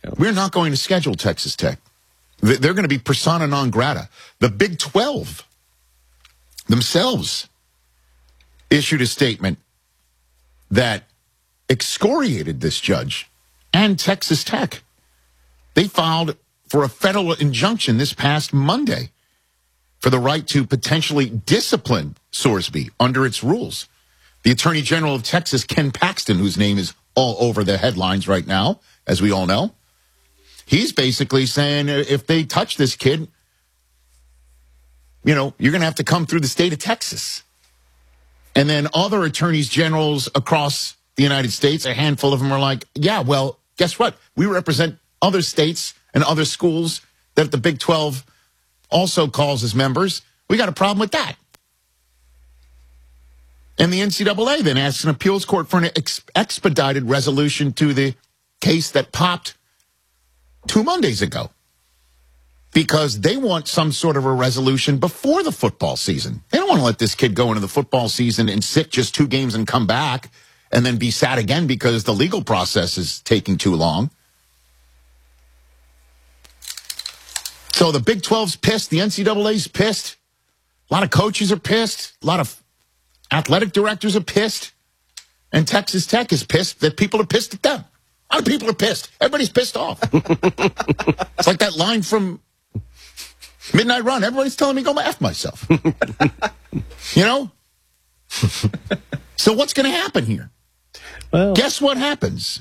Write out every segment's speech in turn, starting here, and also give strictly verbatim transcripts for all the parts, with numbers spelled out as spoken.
We're not going to schedule Texas Tech. They're going to be persona non grata. The Big twelve themselves issued a statement that excoriated this judge and Texas Tech. They filed for a federal injunction this past Monday for the right to potentially discipline Sorsby under its rules. The Attorney General of Texas, Ken Paxton, whose name is all over the headlines right now, as we all know, he's basically saying if they touch this kid, you know, you're going to have to come through the state of Texas. And then other attorneys generals across the United States, a handful of them are like, yeah, well, guess what? We represent other states and other schools that the Big twelve also calls as members. We got a problem with that. And the N C double A then asks an appeals court for an ex- expedited resolution to the case that popped two Mondays ago, because they want some sort of a resolution before the football season. They don't want to let this kid go into the football season and sit just two games and come back and then be sad again because the legal process is taking too long. So the Big twelve's pissed. The N C double A's pissed. A lot of coaches are pissed. A lot of athletic directors are pissed. And Texas Tech is pissed that people are pissed at them. A lot of people are pissed. Everybody's pissed off. It's like that line from Midnight Run. Everybody's telling me to go F myself. You know? So what's going to happen here? Well, guess what happens?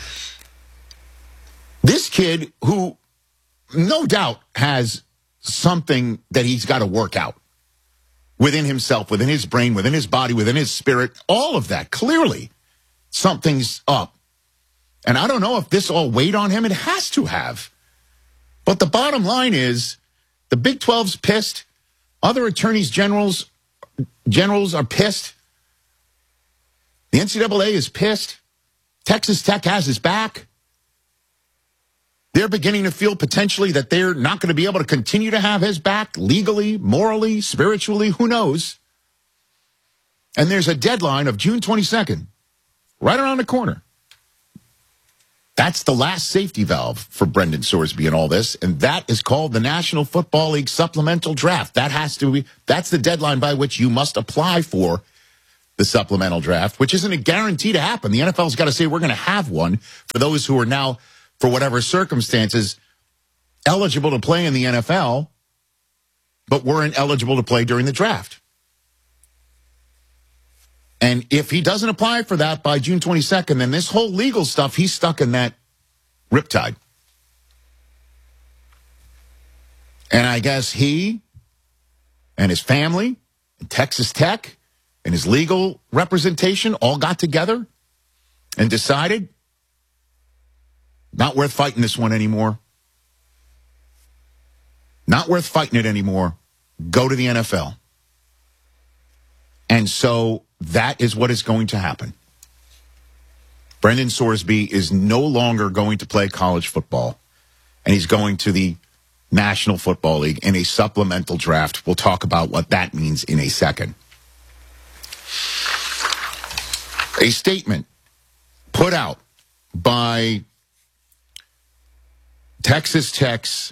This kid, who no doubt has something that he's got to work out within himself, within his brain, within his body, within his spirit, all of that, clearly something's up. And I don't know if this all weighed on him. It has to have. But the bottom line is the Big twelve's pissed. Other attorneys generals, generals are pissed. The N C double A is pissed. Texas Tech has his back. They're beginning to feel potentially that they're not going to be able to continue to have his back legally, morally, spiritually, who knows. And there's a deadline of June twenty-second, right around the corner. That's the last safety valve for Brendan Sorsby and all this, and that is called the National Football League Supplemental Draft. That has to be, that's the deadline by which you must apply for the supplemental draft, which isn't a guarantee to happen. The N F L's got to say we're going to have one for those who are now, for whatever circumstances, eligible to play in the N F L, but weren't eligible to play during the draft. And if he doesn't apply for that by June twenty-second, then this whole legal stuff, he's stuck in that riptide. And I guess he and his family and Texas Tech and his legal representation all got together and decided not worth fighting this one anymore. Not worth fighting it anymore. Go to the N F L. And so that is what is going to happen. Brendan Sorsby is no longer going to play college football, and he's going to the National Football League in a supplemental draft. We'll talk about what that means in a second. A statement put out by Texas Tech's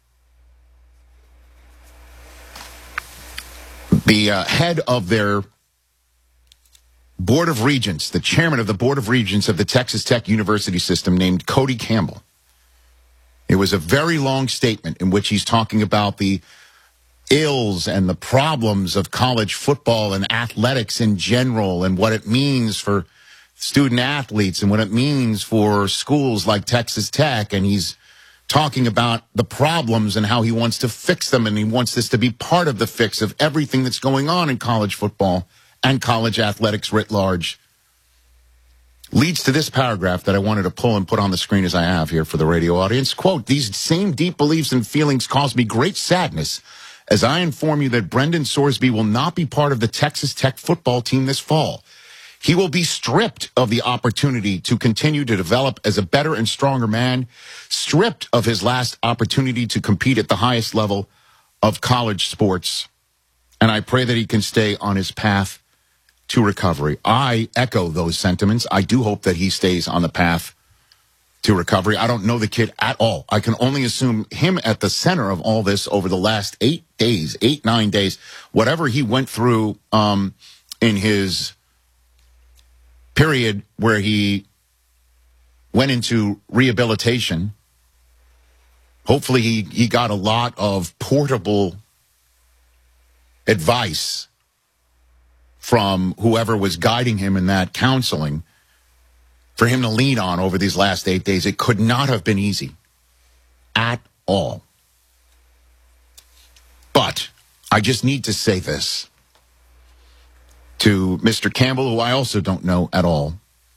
the uh, head of their Board of Regents, the chairman of the Board of Regents of the Texas Tech University system, named Cody Campbell. It was a very long statement in which he's talking about the ills and the problems of college football and athletics in general and what it means for student athletes and what it means for schools like Texas Tech. And he's talking about the problems and how he wants to fix them, and he wants this to be part of the fix of everything that's going on in college football and college athletics writ large. Leads to this paragraph that I wanted to pull and put on the screen as I have here for the radio audience. Quote, "These same deep beliefs and feelings cause me great sadness as I inform you that Brendan Sorsby will not be part of the Texas Tech football team this fall. He will be stripped of the opportunity to continue to develop as a better and stronger man, stripped of his last opportunity to compete at the highest level of college sports. And I pray that he can stay on his path to recovery." I echo those sentiments. I do hope that he stays on the path to recovery. I don't know the kid at all. I can only assume him at the center of all this over the last eight days, eight, nine days, whatever he went through um, in his period where he went into rehabilitation. Hopefully he, he got a lot of portable advice from whoever was guiding him in that counseling for him to lean on over these last eight days. It could not have been easy at all. But I just need to say this to Mister Campbell, who I also don't know at all.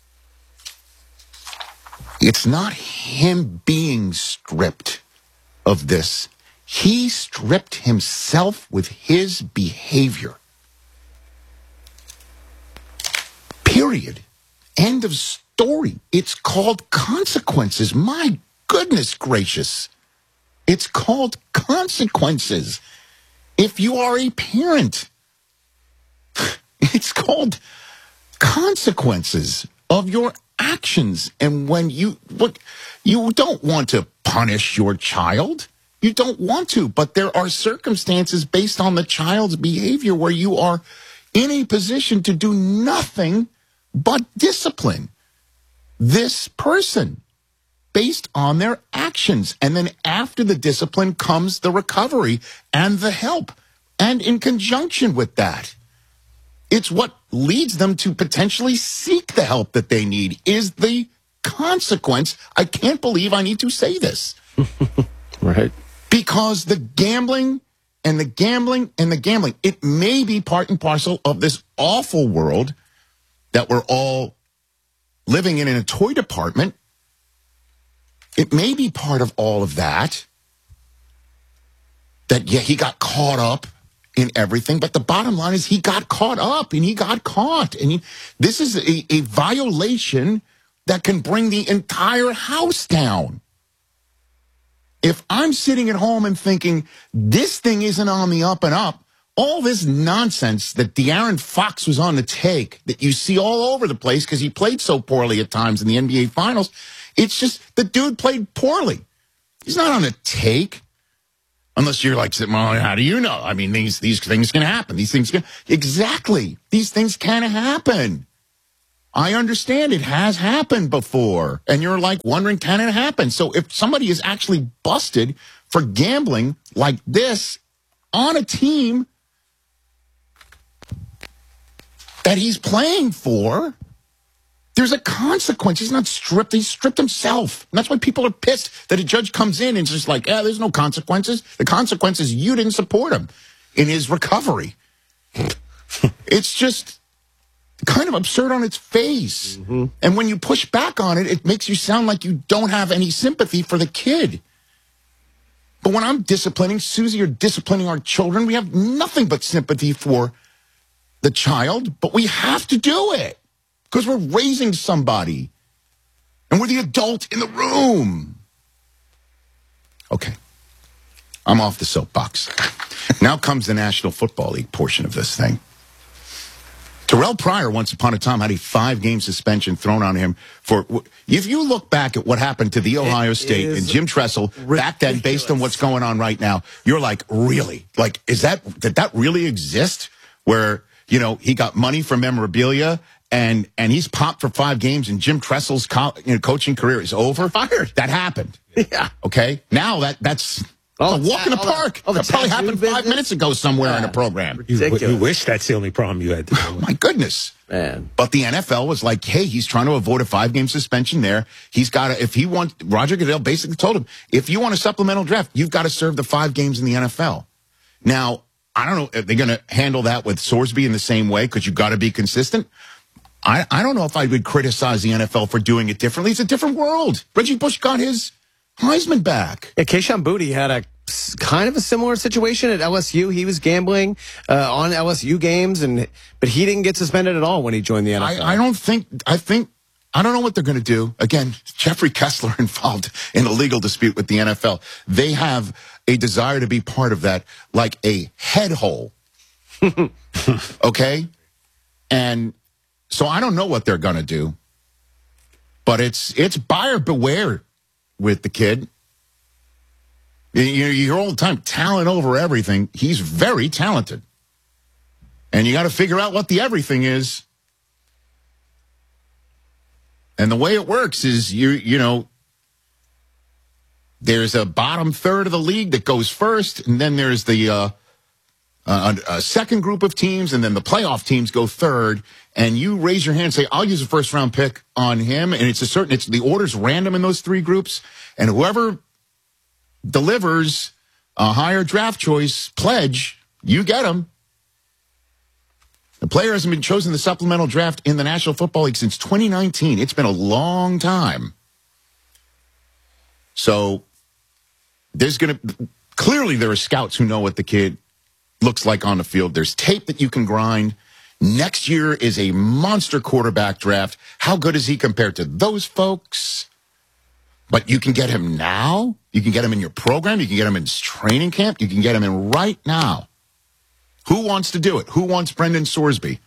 It's not him being stripped of this. He stripped himself with his behavior. Period. End of story. It's called consequences. My goodness gracious. It's called consequences. If you are a parent, it's called consequences of your actions. And when you look, you don't want to punish your child. You don't want to, but there are circumstances based on the child's behavior where you are in a position to do nothing but discipline this person based on their actions. And then after the discipline comes the recovery and the help. And in conjunction with that, it's what leads them to potentially seek the help that they need is the consequence. I can't believe I need to say this. Right. Because the gambling and the gambling and the gambling, it may be part and parcel of this awful world that we're all living in in a toy department. It may be part of all of that. That, yeah, he got caught up in everything. But the bottom line is he got caught up and he got caught. And he, this is a, a violation that can bring the entire house down. If I'm sitting at home and thinking, this thing isn't on the up and up, all this nonsense that De'Aaron Fox was on the take, that you see all over the place because he played so poorly at times in the N B A Finals, it's just the dude played poorly. He's not on a take. Unless you're like, well, how do you know? I mean, these these things can happen. These things can... Exactly. These things can happen. I understand it has happened before. And you're like wondering, can it happen? So if somebody is actually busted for gambling like this on a team that he's playing for, there's a consequence. He's not stripped. He's stripped himself. And that's why people are pissed that a judge comes in and is just like, yeah, there's no consequences. The consequence is you didn't support him in his recovery. It's just kind of absurd on its face. Mm-hmm. And when you push back on it, it makes you sound like you don't have any sympathy for the kid. But when I'm disciplining Susie or disciplining our children, we have nothing but sympathy for the child, but we have to do it. Because we're raising somebody. And we're the adult in the room. Okay. I'm off the soapbox. Now comes the National Football League portion of this thing. Terrell Pryor, once upon a time, had a five-game suspension thrown on him for... If you look back at what happened to the Ohio it State and Jim Tressel ridiculous. Back then, based on what's going on right now, you're like, really? Like, is that... Did that really exist? Where, you know, he got money for memorabilia... And and he's popped for five games, and Jim Tressel's co you know, coaching career is over. Fired. That happened. Yeah. Okay. Now that that's oh, a walk in the park. The, oh, that probably happened five business? minutes ago somewhere yeah. in a program. You, you wish that's the only problem you had. Oh, my goodness, man. But the N F L was like, hey, he's trying to avoid a five-game suspension. There, he's got to. If he wants, Roger Goodell basically told him, if you want a supplemental draft, you've got to serve the five games in the N F L. Now, I don't know if they're going to handle that with Sorsby in the same way because you've got to be consistent. I, I don't know if I would criticize the N F L for doing it differently. It's a different world. Reggie Bush got his Heisman back. Yeah, Kayshon Boutte had a kind of a similar situation at L S U. He was gambling uh, on L S U games, and but he didn't get suspended at all when he joined the N F L. I, I don't think, I think, I don't know what they're going to do. Again, Jeffrey Kessler involved in a legal dispute with the N F L. They have a desire to be part of that like a head hole. Okay? And so I don't know what they're going to do. But it's it's buyer beware with the kid. You, you hear all the time, talent over everything. He's very talented. And you got to figure out what the everything is. And the way it works is, you you know, there's a bottom third of the league that goes first, and then there's the uh, a, a second group of teams, and then the playoff teams go third. And you raise your hand and say, I'll use a first round pick on him. And it's a certain, it's the order's random in those three groups. And whoever delivers a higher draft choice pledge, you get him. The player hasn't been chosen in the supplemental draft in the National Football League since twenty nineteen. It's been a long time. So there's going to, clearly there are scouts who know what the kid looks like on the field. There's tape that you can grind. Next year is a monster quarterback draft. How good is he compared to those folks? But you can get him now. You can get him in your program. You can get him in training camp. You can get him in right now. Who wants to do it? Who wants Brendan Sorsby?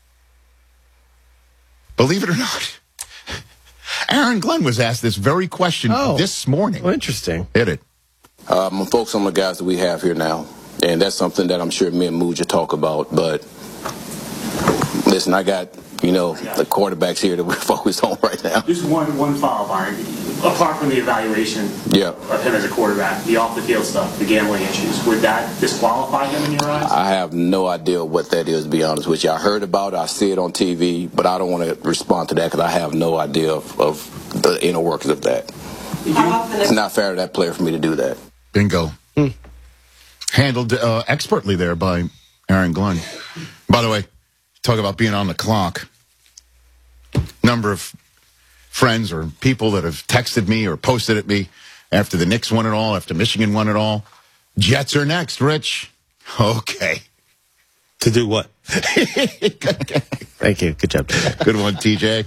Believe it or not, Aaron Glenn was asked this very question oh, this morning. Well, interesting. Hit it. Uh, I'm focused on the guys that we have here now. And that's something that I'm sure me and Mooja talk about. But listen, I got, you know, the quarterbacks here that we're focused on right now. Just one one follow-up on it. Apart from the evaluation yeah. of him as a quarterback, the off-the-field stuff, the gambling issues, would that disqualify him in your eyes? I have no idea what that is, to be honest with you. I heard about it, I see it on T V, but I don't want to respond to that because I have no idea of, of the inner workings of that. It's not fair to that player for me to do that. Bingo. Hmm. Handled uh, expertly there by Aaron Glenn. By the way, talk about being on the clock. Number of friends or people that have texted me or posted at me after the Knicks won it all, after Michigan won it all. Jets are next, Rich. Okay. To do what? Thank you. Good job. Good one, T J.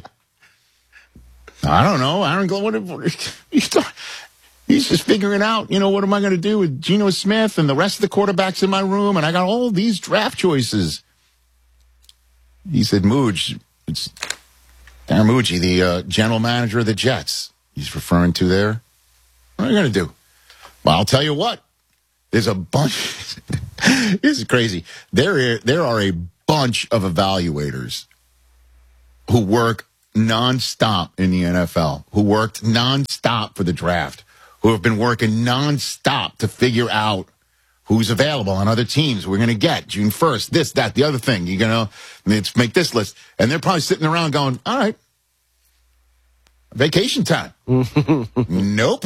I don't know. Aaron Glenn, what, what, he's just figuring out, you know, what am I going to do with Geno Smith and the rest of the quarterbacks in my room? And I got all these draft choices. He said, Mooj, it's Darren Mucci, the uh, general manager of the Jets. He's referring to there. What are you going to do? Well, I'll tell you what. There's a bunch. This is crazy. There, there are a bunch of evaluators who work nonstop in the N F L, who worked nonstop for the draft, who have been working nonstop to figure out who's available on other teams. We're going to get June first, this, that, the other thing. You're going to let's make this list. And they're probably sitting around going, all right, vacation time. Nope.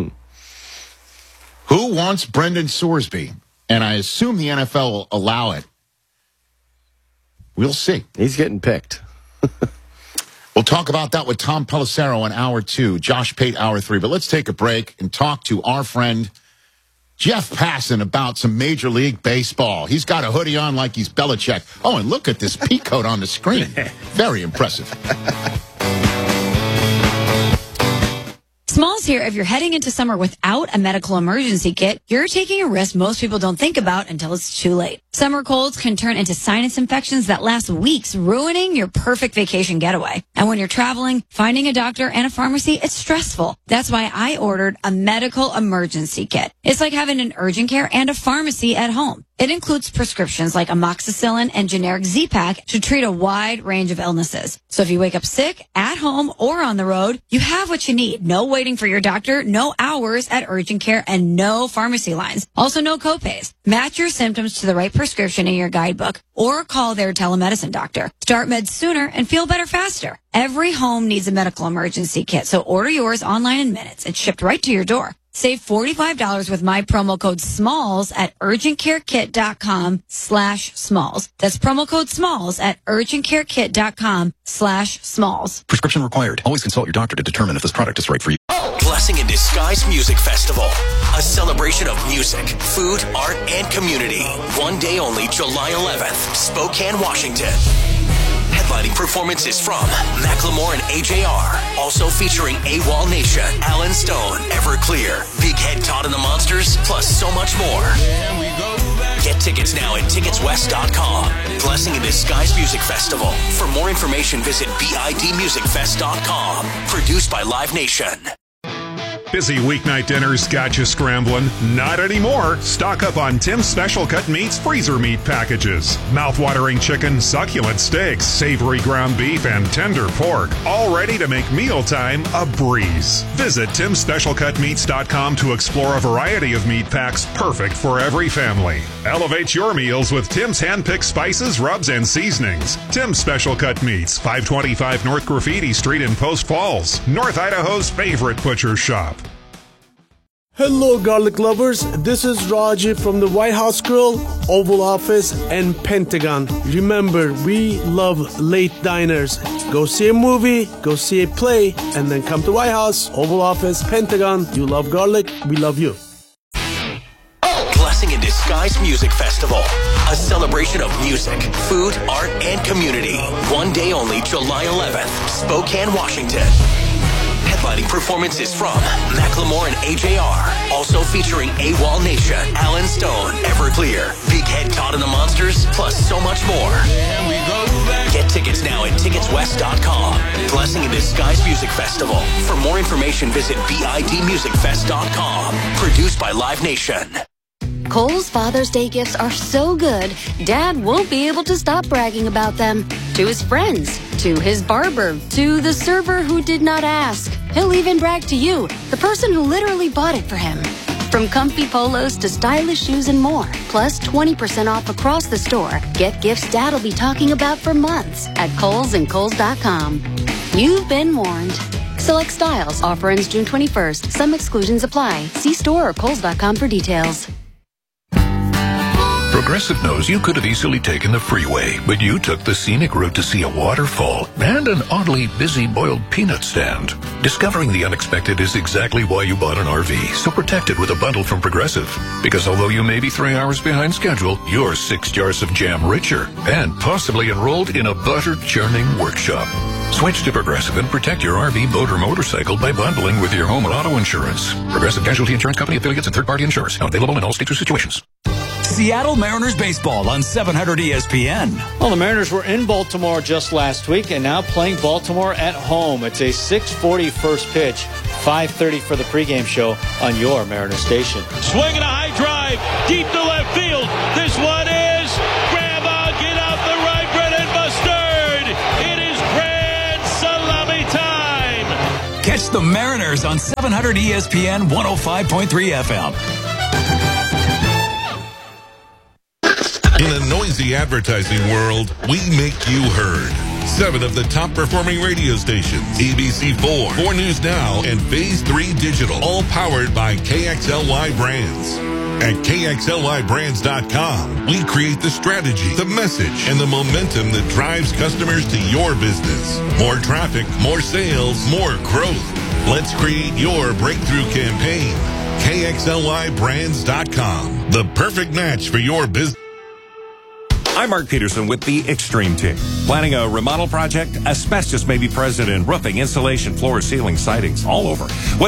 Who wants Brendan Sorsby? And I assume the N F L will allow it. We'll see. He's getting picked. We'll talk about that with Tom Pelissero in hour two, Josh Pate hour three. But let's take a break and talk to our friend Jeff Passan about some Major League Baseball. He's got a hoodie on like he's Belichick. Oh, and look at this peacoat on the screen. Very impressive. Smalls here. If you're heading into summer without a medical emergency kit, you're taking a risk most people don't think about until it's too late. Summer colds can turn into sinus infections that last weeks, ruining your perfect vacation getaway. And when you're traveling, finding a doctor and a pharmacy, it's stressful. That's why I ordered a medical emergency kit. It's like having an urgent care and a pharmacy at home. It includes prescriptions like amoxicillin and generic Z-Pak to treat a wide range of illnesses. So if you wake up sick, at home, or on the road, you have what you need. No waiting for your doctor, no hours at urgent care, and no pharmacy lines. Also no copays. Match your symptoms to the right prescription in your guidebook or call their telemedicine doctor. Start meds sooner and feel better faster. Every home needs a medical emergency kit, so order yours online in minutes. It's shipped right to your door. Save forty-five dollars with my promo code SMALLS at urgentcarekit.com slash SMALLS. That's promo code SMALLS at urgentcarekit.com slash SMALLS. Prescription required. Always consult your doctor to determine if this product is right for you. Blessing in Disguise Music Festival. A celebration of music, food, art, and community. One day only, July eleventh, Spokane, Washington. Headlining performances from Macklemore and A J R. Also featuring AWOL Nation, Alan Stone, Everclear, Big Head Todd and the Monsters, plus so much more. Get tickets now at tickets west dot com. Blessing in Disguise Music Festival. For more information, visit B I D music fest dot com. Produced by Live Nation. Busy weeknight dinners got you scrambling? Not anymore. Stock up on Tim's Special Cut Meats freezer meat packages. Mouth-watering chicken, succulent steaks, savory ground beef, and tender pork. All ready to make mealtime a breeze. Visit tims special cut meats dot com to explore a variety of meat packs perfect for every family. Elevate your meals with Tim's hand-picked spices, rubs, and seasonings. Tim's Special Cut Meats, five twenty-five North Graffiti Street in Post Falls, North Idaho's favorite butcher shop. Hello, garlic lovers. This is Raji from the White House Grill, Oval Office, and Pentagon. Remember, we love late diners. Go see a movie, go see a play, and then come to White House, Oval Office, Pentagon. You love garlic, we love you. Blessing in Disguise Music Festival. A celebration of music, food, art, and community. One day only, July eleventh, Spokane, Washington. Headlining performances from Macklemore and A J R. Also featuring AWOL Nation, Alan Stone, Everclear, Big Head Todd and the Monsters, plus so much more. Get tickets now at tickets west dot com. Blessing in Disguise Music Festival. For more information, visit B I D music fest dot com. Produced by Live Nation. Kohl's Father's Day gifts are so good, Dad won't be able to stop bragging about them. To his friends, to his barber, to the server who did not ask. He'll even brag to you, the person who literally bought it for him. From comfy polos to stylish shoes and more, plus twenty percent off across the store. Get gifts Dad'll be talking about for months at Kohl's and Kohl's dot com. You've been warned. Select styles. Offer ends June twenty-first. Some exclusions apply. See store or Kohl's dot com for details. Progressive knows you could have easily taken the freeway, but you took the scenic route to see a waterfall and an oddly busy boiled peanut stand. Discovering the unexpected is exactly why you bought an R V, so protect it with a bundle from Progressive. Because although you may be three hours behind schedule, you're six jars of jam richer and possibly enrolled in a butter-churning workshop. Switch to Progressive and protect your R V, boat, or motorcycle by bundling with your home and auto insurance. Progressive Casualty Insurance Company affiliates and third-party insurers. Now available in all states or situations. Seattle Mariners baseball on seven hundred E S P N. Well, the Mariners were in Baltimore just last week and now playing Baltimore at home. It's a six forty first pitch, five thirty for the pregame show on your Mariner station. Swinging a high drive deep to left field. This one is grab on, get out the right, Brennan Mustard. It is grand salami time. Catch the Mariners on seven hundred E S P N one oh five point three F M. In a noisy advertising world, we make you heard. Seven of the top performing radio stations, A B C four, four News Now, and Phase three Digital, all powered by K X L Y Brands. At K X L Y brands dot com, we create the strategy, the message, and the momentum that drives customers to your business. More traffic, more sales, more growth. Let's create your breakthrough campaign. K X L Y brands dot com, the perfect match for your business. I'm Mark Peterson with the Extreme Team. Planning a remodel project? Asbestos may be present in roofing, insulation, floor, ceiling, sidings, all over. What